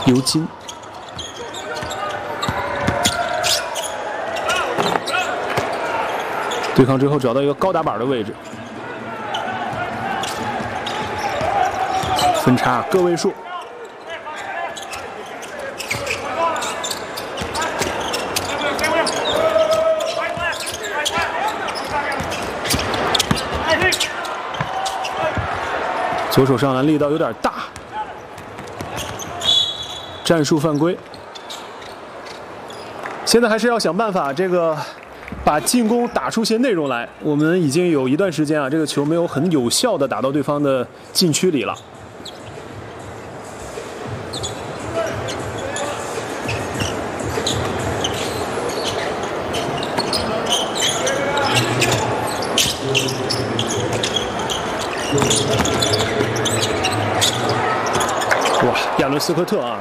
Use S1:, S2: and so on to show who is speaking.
S1: 尤金。对抗之后找到一个高打板的位置，分差个位数。左手上篮力道有点大，战术犯规。现在还是要想办法把进攻打出些内容来。我们已经有一段时间啊，这个球没有很有效的打到对方的禁区里了。哇，亚伦斯科特啊！